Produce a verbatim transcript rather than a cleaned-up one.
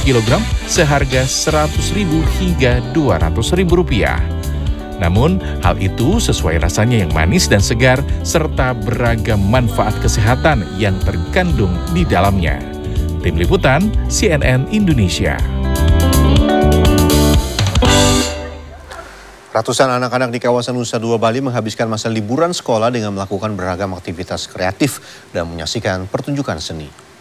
kilogram seharga seratus ribu hingga dua ratus ribu rupiah. Namun, hal itu sesuai rasanya yang manis dan segar serta beragam manfaat kesehatan yang terkandung di dalamnya. Tim Liputan C N N Indonesia. Ratusan anak-anak di kawasan Nusa Dua Bali menghabiskan masa liburan sekolah dengan melakukan beragam aktivitas kreatif dan menyaksikan pertunjukan seni.